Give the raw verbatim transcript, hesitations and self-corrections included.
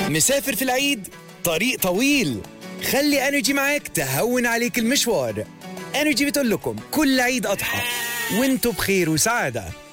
مسافر في العيد؟ طريق طويل. خلي انرجي معاك تهون عليك المشوار. انرجي بتقول لكم كل عيد أضحى وانتوا بخير وسعادة.